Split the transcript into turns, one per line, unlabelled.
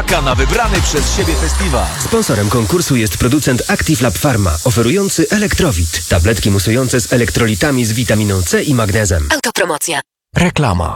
czeka na wybrany przez siebie festiwal.
Sponsorem konkursu jest producent Active Lab Pharma, oferujący Elektrowit. Tabletki musujące z elektrolitami z witaminą C i magnezem.
Autopromocja.
Reklama.